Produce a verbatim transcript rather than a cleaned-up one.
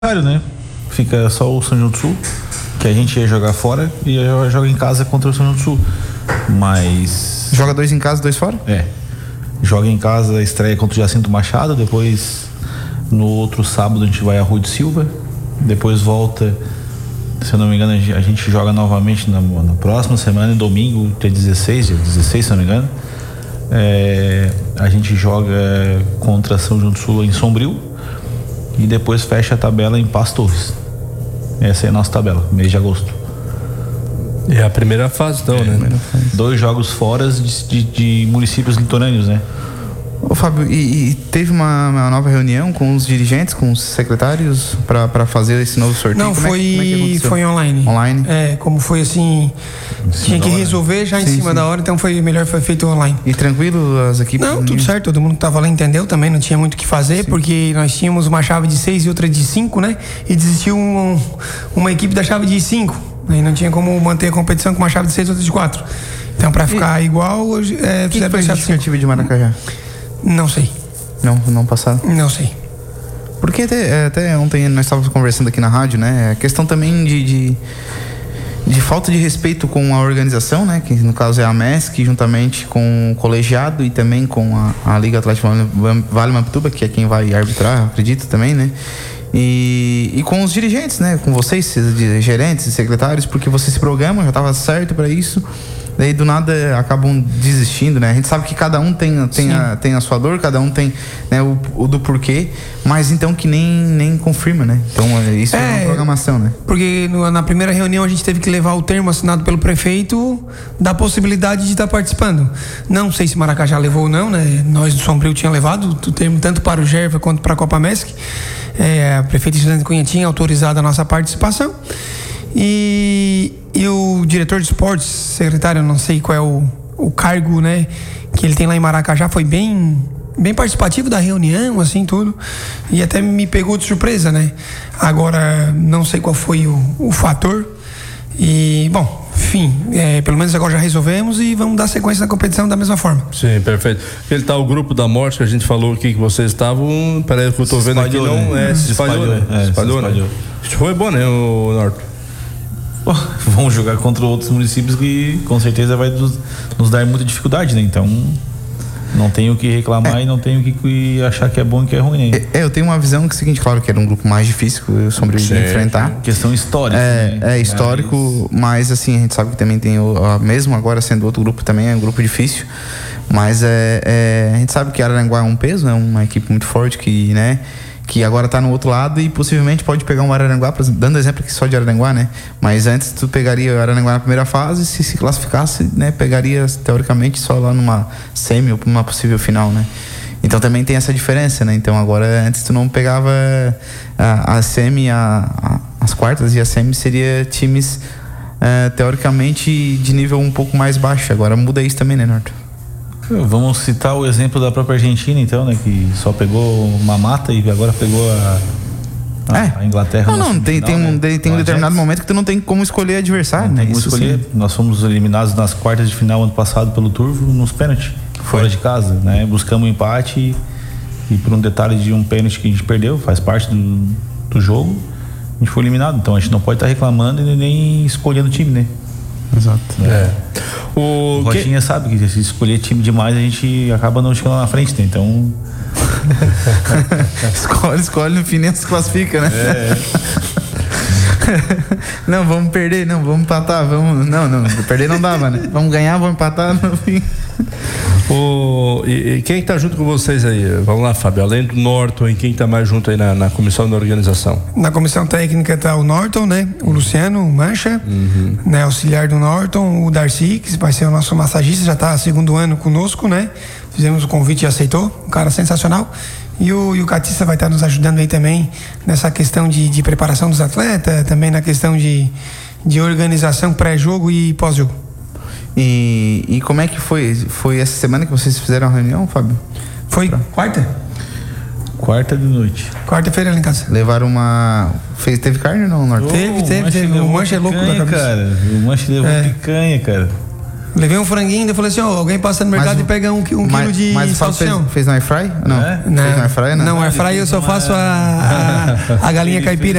né? Fica só o São João do Sul, que a gente ia jogar fora e joga em casa contra o São João do Sul. Mas... Joga dois em casa, dois fora? É. Joga em casa, estreia contra o Jacinto Machado, depois no outro sábado a gente vai a Rui de Silva, depois volta, se eu não me engano, a gente joga novamente na, na próxima semana, domingo, dia dezesseis, dia dezesseis, se eu não me engano. É, a gente joga contra São João do Sul em Sombrio e depois fecha a tabela em Passo Torres. Essa é a nossa tabela, mês de agosto. É a primeira fase, então, é, né? Dois jogos fora de, de, de municípios litorâneos, né? Ô Fábio, e, e teve uma, uma nova reunião com os dirigentes, com os secretários para fazer esse novo sorteio? Não, como foi, é, como é que foi online. Online? É, como foi assim, tinha que resolver já em sim, cima sim. da hora, então foi melhor, foi feito online. E tranquilo as equipes? Não, tudo certo, todo mundo que tava lá entendeu também, não tinha muito o que fazer, sim. porque nós tínhamos uma chave de seis e outra de cinco, né? E desistiu um, uma equipe da chave de cinco, aí não tinha como manter a competição com uma chave de seis e outra de quatro. Então, para ficar e, igual, hoje, é, fizeram foi a justificativa de Maracajá? Não sei. Não, não passaram? Não sei. Porque até, até ontem nós estávamos conversando aqui na rádio, né? A questão também de, de, de falta de respeito com a organização, né? Que no caso é a M E S C, juntamente com o colegiado e também com a, a Liga Atlética Vale Mampituba, que é quem vai arbitrar, acredito também, né? E, e com os dirigentes, né? Com vocês, gerentes e secretários, porque vocês se programam, já estava certo para isso. Daí do nada acabam desistindo, né? A gente sabe que cada um tem, tem, a, tem a sua dor, cada um tem, né, o, o do porquê, mas então que nem, nem confirma, né? Então isso é, é uma programação, né? Porque no, na primeira reunião a gente teve que levar o termo assinado pelo prefeito da possibilidade de estar participando. Não sei se Maracajá levou ou não, né? Nós do Sombrio tinha levado o termo tanto para o Gerva quanto para a Copa M E S C. É, a prefeita de Cunha tinha autorizado a nossa participação. E, e o diretor de esportes, secretário, não sei qual é o, o cargo, né, que ele tem lá em Maracajá, foi bem, bem participativo da reunião, assim, tudo, e até me pegou de surpresa, né? Agora, não sei qual foi o, o fator e, bom, enfim, é, pelo menos agora já resolvemos e vamos dar sequência na competição da mesma forma. Sim, perfeito. Ele tá o grupo da morte que a gente falou aqui que vocês estavam, peraí que eu tô se vendo espalhou, aqui, não, né? é, se espalhou, né? É, se espalhou, se espalhou, né? Isso foi bom, né, o Norton? Pô, vamos jogar contra outros municípios que com certeza vai nos, nos dar muita dificuldade, né? Então não tenho o que reclamar é. e não tenho o que achar que é bom e que é ruim, né? É, eu tenho uma visão que é o seguinte, claro que era um grupo mais difícil que o Sombrio de enfrentar. Questão histórica. É, né? é histórico, mas... mas assim, a gente sabe que também tem, o, mesmo agora sendo outro grupo também, é um grupo difícil, mas é, é, a gente sabe que Araranguá é um peso, é uma equipe muito forte que, né? Que agora tá no outro lado e possivelmente pode pegar um Araranguá, dando exemplo aqui só de Araranguá, né? Mas antes tu pegaria o Araranguá na primeira fase, se se classificasse, né? Pegaria teoricamente só lá numa semi ou numa possível final, né? Então também tem essa diferença, né? Então agora antes tu não pegava a, a semi, a, a, as quartas e a semi seria times uh, teoricamente de nível um pouco mais baixo. Agora muda isso também, né, Norton? Vamos citar o exemplo da própria Argentina, então, né? Que só pegou uma mata e agora pegou a, a, é. a Inglaterra. Não, não, tem, tem, um, né? tem um determinado momento que tu não tem como escolher adversário, não né? Tem como Isso escolher. Sim. Nós fomos eliminados nas quartas de final ano passado pelo Turvo nos pênaltis, fora de casa, né? Buscamos um empate e, e por um detalhe de um pênalti que a gente perdeu, faz parte do, do jogo, a gente foi eliminado. Então a gente não pode estar reclamando e nem escolhendo o time, né? Exato. É. É. O, o Roginha que... sabe que se escolher time demais a gente acaba não chegando na frente, né? Então escolhe, escolhe no fim nem se classifica, né? É. Não, vamos perder, não, vamos empatar, vamos. Não, não, perder não dá, né? Vamos ganhar, vamos empatar no fim. O, e, e quem está junto com vocês aí? Vamos lá, Fábio, além do Norton, quem está mais junto aí na, na comissão da organização? Na comissão técnica está o Norton, né? O Luciano, o Mancha, uhum. né? Auxiliar do Norton, o Darcy, que vai ser o nosso massagista, já está segundo ano conosco, né? Fizemos o convite e aceitou, um cara sensacional. E o, e o Catissa vai estar nos ajudando aí também nessa questão de, de preparação dos atletas, também na questão de, de organização pré-jogo e pós-jogo. E, e como é que foi? Foi essa semana que vocês fizeram a reunião, Fábio? Foi pra... quarta? Quarta de noite. Quarta-feira lá em casa. Levaram uma... Fez, teve carne ou não, Norton? Oh, teve, teve, teve. O Mancha é louco da cabeça. Cara. O Mancha levou é. picanha, cara. Levei um franguinho e falei assim, ó, alguém passa no mercado mas, e pega um, um mas, quilo de mas salsichão. Fez, fez no air fry? Não. É? Não, fez no air fry, não. Não, air fry eu só faço a, a, a galinha caipira.